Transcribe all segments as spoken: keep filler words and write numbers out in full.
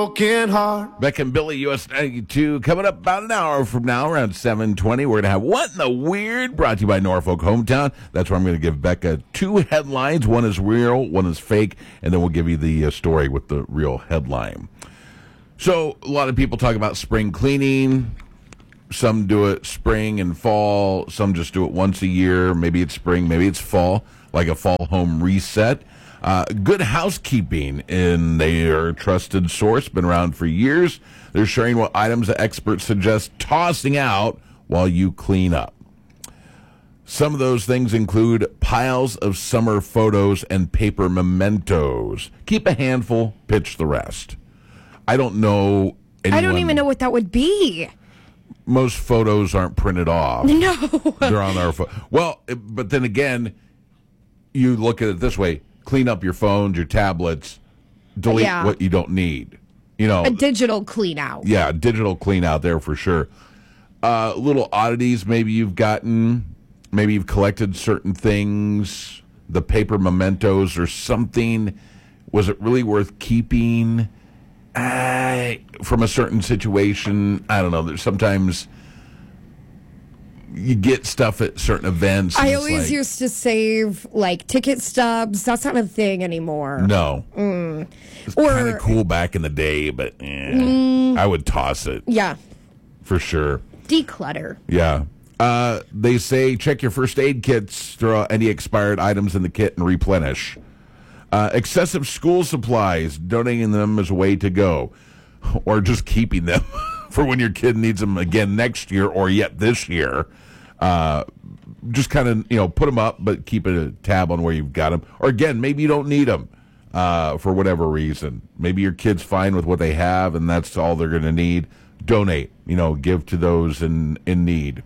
broken heart. Beck and Billy, U S ninety-two, coming up about an hour from now, around seven twenty. We're going to have What in the Weird, brought to you by Norfolk Hometown. That's where I'm going to give Becca two headlines. One is real, one is fake, and then we'll give you the uh, story with the real headline. So, a lot of people talk about spring cleaning. Some do it spring and fall. Some just do it once a year. Maybe it's spring, maybe it's fall, like a fall home reset. Uh, Good Housekeeping, and they are a trusted source, been around for years. They're sharing what items that experts suggest tossing out while you clean up. Some of those things include piles of summer photos and paper mementos. Keep a handful, pitch the rest. I don't know anyone, I don't even know what that would be. Most photos aren't printed off. No. They're on our phone. Well, but then again, you look at it this way. Clean up your phones, your tablets, delete yeah. what you don't need. You know, a digital clean out. Yeah, digital clean out there for sure. Uh, little oddities maybe you've gotten. Maybe you've collected certain things, the paper mementos or something. Was it really worth keeping? Uh, from a certain situation, I don't know. There's sometimes you get stuff at certain events. I always like, used to save like ticket stubs. That's not a thing anymore. No. Mm. It's Or kind of cool back in the day, but eh, mm, I would toss it. Yeah. For sure. Declutter. Yeah. Uh, they say check your first aid kits, throw out any expired items in the kit and replenish. Uh, excessive school supplies, donating them is a way to go. Or just keeping them for when your kid needs them again next year or yet this year. Uh, just kind of, you know, put them up, but keep a tab on where you've got them. Or again, maybe you don't need them uh, for whatever reason. Maybe your kid's fine with what they have, and that's all they're going to need. Donate, you know, give to those in, in need.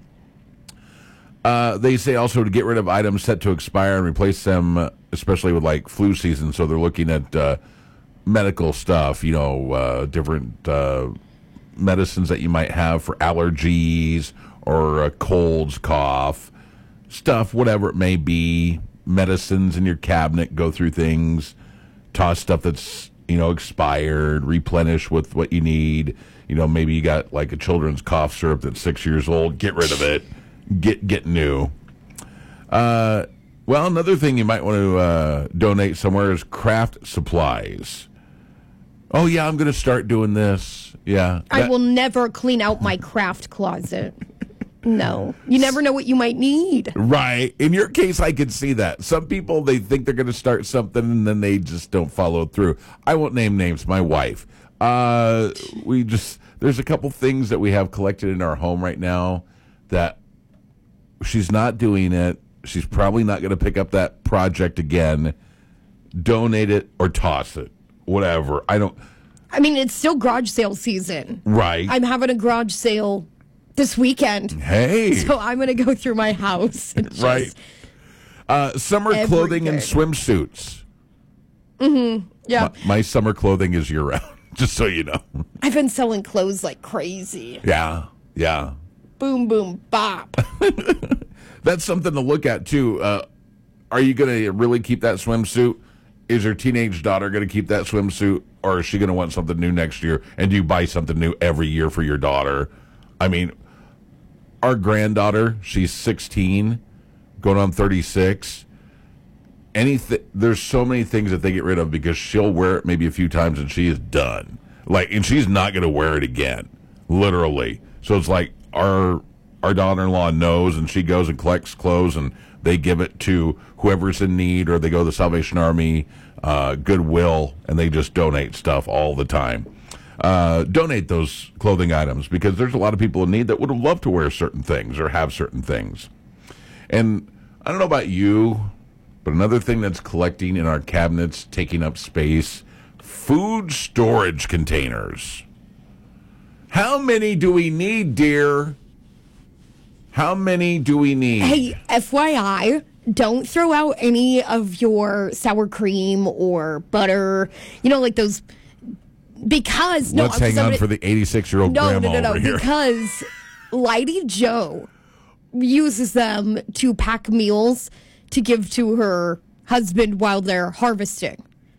Uh, they say also to get rid of items set to expire and replace them, uh, especially with like flu season. So they're looking at uh, medical stuff, you know, uh, different uh, medicines that you might have for allergies or uh, colds, cough, stuff, whatever it may be. Medicines in your cabinet, go through things, toss stuff that's, you know, expired, replenish with what you need. You know, maybe you got like a children's cough syrup that's six years old. Get rid of it. Get get new. Uh, well, another thing you might want to uh, donate somewhere is craft supplies. Oh, yeah, I'm going to start doing this. Yeah. I that- will never clean out my craft closet. No. You never know what you might need. Right. In your case, I can see that. Some people, they think they're going to start something and then they just don't follow through. I won't name names. My wife. Uh, we just, there's a couple things that we have collected in our home right now that she's not doing it. She's probably not going to pick up that project again. Donate it or toss it. Whatever. I don't. I mean, it's still garage sale season. Right. I'm having a garage sale this weekend. Hey. So I'm going to go through my house. And just right. Uh, summer everything. clothing and swimsuits. Mm-hmm. Yeah. My, my summer clothing is year round, just so you know. I've been selling clothes like crazy. Yeah. Yeah. Boom, boom, bop. That's something to look at, too. Uh, are you going to really keep that swimsuit? Is your teenage daughter going to keep that swimsuit, or is she going to want something new next year? And do you buy something new every year for your daughter? I mean, our granddaughter, she's sixteen, going on thirty-six. Anything, there's so many things that they get rid of because she'll wear it maybe a few times and she is done. Like, and she's not going to wear it again, literally. So it's like our our daughter-in-law knows, and she goes and collects clothes, and they give it to whoever's in need, or they go to the Salvation Army, uh, Goodwill, and they just donate stuff all the time. Uh, donate those clothing items because there's a lot of people in need that would love to wear certain things or have certain things. And I don't know about you, but another thing that's collecting in our cabinets, taking up space, food storage containers. How many do we need, dear? How many do we need? Hey, F Y I, don't throw out any of your sour cream or butter. You know, like those, because... no, Let's hang on gonna, for the eighty-six-year-old no, grandma no, no, no, over here. because Lighty Joe uses them to pack meals to give to her husband while they're harvesting.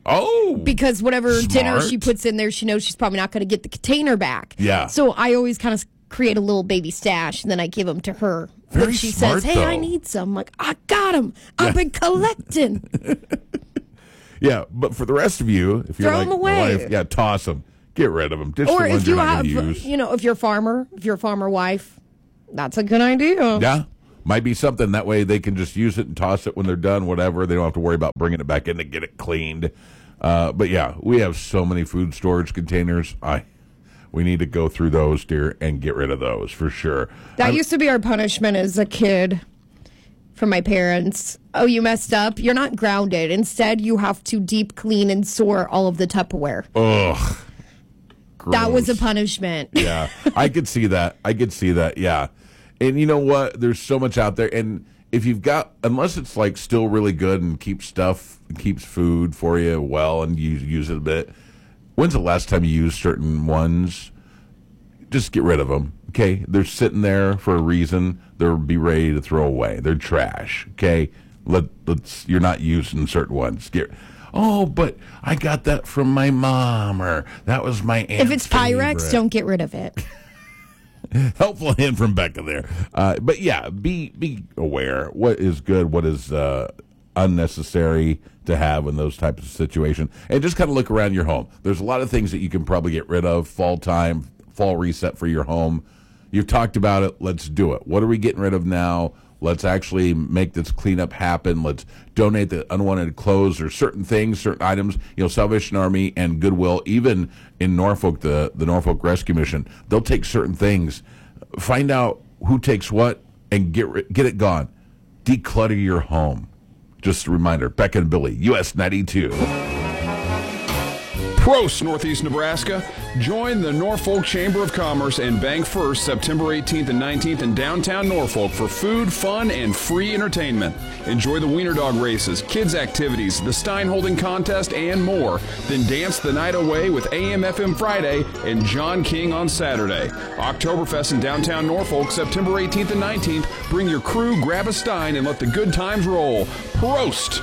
Oh, because whatever smart. dinner she puts in there, she knows she's probably not going to get the container back. Yeah. So I always kind of create a little baby stash, and then I give them to her. Very when she smart, says, "Hey, though. I need some." I'm like, I got them. I've been collecting. Yeah, but for the rest of you, if you're Throw like 'em away. my wife, yeah, toss them. Get rid of them. Ditch Or the ones if you you're not have, gonna use. you know, if you're a farmer, if you're a farmer wife, that's a good idea. Yeah, might be something. That way they can just use it and toss it when they're done, whatever. They don't have to worry about bringing it back in to get it cleaned. Uh, but yeah, we have so many food storage containers. I, we need to go through those, dear, and get rid of those for sure. That I'm- used to be our punishment as a kid from my parents. Oh, you messed up? You're not grounded. Instead, you have to deep clean and sort all of the Tupperware. Ugh. That was a Gross. punishment. Yeah, I could see that. I could see that. Yeah. And you know what? There's so much out there. And if you've got, unless it's like still really good and keeps stuff, keeps food for you well and you use it a bit, when's the last time you used certain ones? Just get rid of them. Okay. They're sitting there for a reason. They'll be ready to throw away. They're trash. Okay. Let, let's, you're not using certain ones. Get, oh, but I got that from my mom, or that was my aunt's If it's Pyrex, favorite. don't get rid of it. Helpful hint from Becca there. Uh, but yeah, be be aware what is good, what is uh, unnecessary to have in those types of situations, and just kind of look around your home. There's a lot of things that you can probably get rid of. Fall time, fall reset for your home. You've talked about it. Let's do it. What are we getting rid of now? Let's actually make this cleanup happen. Let's donate the unwanted clothes or certain things, certain items. You know, Salvation Army and Goodwill, even in Norfolk, the, the Norfolk Rescue Mission, they'll take certain things, find out who takes what, and get ri- get it gone. Declutter your home. Just a reminder, Becca and Billy, U S ninety-two. Prost, Northeast Nebraska. Join the Norfolk Chamber of Commerce and Bank First September eighteenth and nineteenth in downtown Norfolk for food, fun, and free entertainment. Enjoy the Wiener Dog races, kids' activities, the Stein Holding Contest, and more. Then dance the night away with A M F M Friday and John King on Saturday. Oktoberfest in downtown Norfolk September eighteenth and nineteenth. Bring your crew, grab a Stein, and let the good times roll. Prost!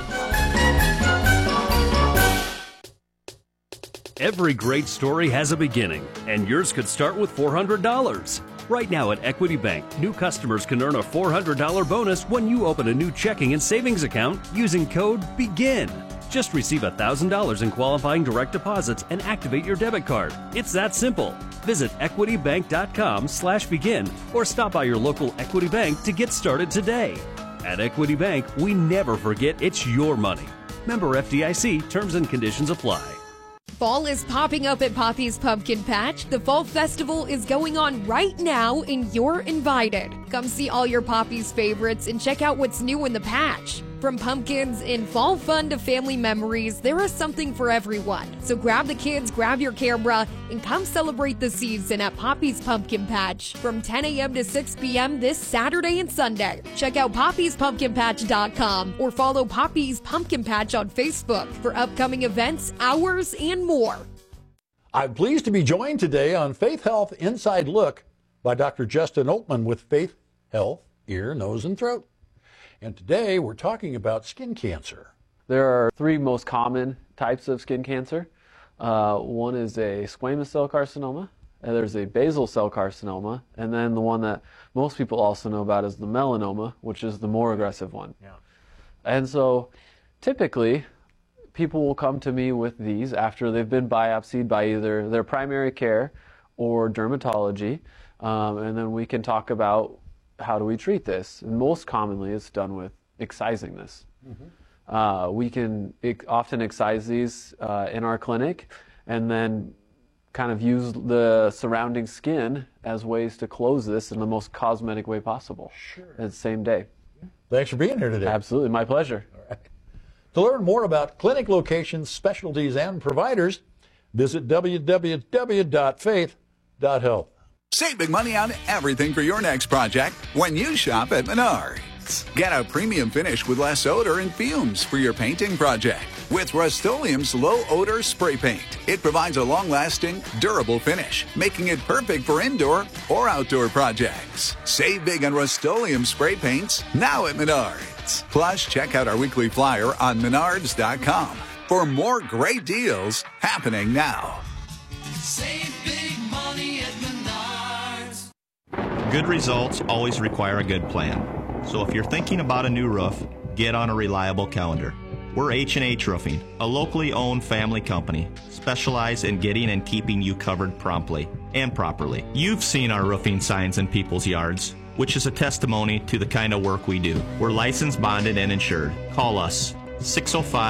Every great story has a beginning, and yours could start with four hundred dollars. Right now at Equity Bank, new customers can earn a four hundred dollars bonus when you open a new checking and savings account using code BEGIN. Just receive one thousand dollars in qualifying direct deposits and activate your debit card. It's that simple. Visit equitybank.com slash begin or stop by your local Equity Bank to get started today. At Equity Bank, we never forget it's your money. Member F D I C, terms and conditions apply. Fall is popping up at Poppy's Pumpkin Patch. The Fall Festival is going on right now, and you're invited. Come see all your Poppy's favorites and check out what's new in the patch. From pumpkins and fall fun to family memories, there is something for everyone. So grab the kids, grab your camera, and come celebrate the season at Poppy's Pumpkin Patch from ten a.m. to six p.m. this Saturday and Sunday. Check out poppys pumpkin patch dot com or follow Poppy's Pumpkin Patch on Facebook for upcoming events, hours, and more. I'm pleased to be joined today on Faith Health Inside Look by Doctor Justin Oatman with Faith Health Ear, Nose, and Throat. And today we're talking about skin cancer. There are three most common types of skin cancer. Uh, one is a squamous cell carcinoma, and there's a basal cell carcinoma, and then the one that most people also know about is the melanoma, which is the more aggressive one. Yeah. And so typically people will come to me with these after they've been biopsied by either their primary care or dermatology, um, and then we can talk about how do we treat this? And most commonly, it's done with excising this. Mm-hmm. uh, we can ex- often excise these uh, in our clinic and then kind of use the surrounding skin as ways to close this in the most cosmetic way possible. Sure. At the same day. Thanks for being here today. Absolutely, my pleasure. All right. To learn more about clinic locations, specialties, and providers, visit w w w dot faith dot health. Save big money on everything for your next project when you shop at Menards. Get a premium finish with less odor and fumes for your painting project with Rust-Oleum's low-odor spray paint. It provides a long-lasting, durable finish, making it perfect for indoor or outdoor projects. Save big on Rust-Oleum spray paints now at Menards. Plus, check out our weekly flyer on menards dot com. for more great deals happening now. Save big money at Menards. Good results always require a good plan. So if you're thinking about a new roof, get on a reliable calendar. We're H and H Roofing, a locally owned family company, specialized in getting and keeping you covered promptly and properly. You've seen our roofing signs in people's yards, which is a testimony to the kind of work we do. We're licensed, bonded, and insured. Call us, six oh five